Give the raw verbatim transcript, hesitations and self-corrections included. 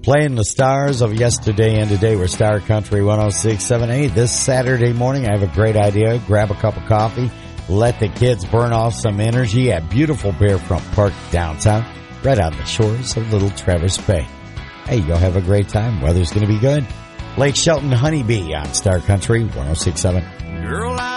Playing the stars of yesterday and today. We're Star Country one oh six point seven. Hey, this Saturday morning, I have a great idea. Grab a cup of coffee. Let the kids burn off some energy at beautiful Bearfront Park downtown, right on the shores of Little Traverse Bay. Hey, you'll have a great time. Weather's going to be good. Lake Shelton Honeybee on Star Country one oh six point seven. Girl,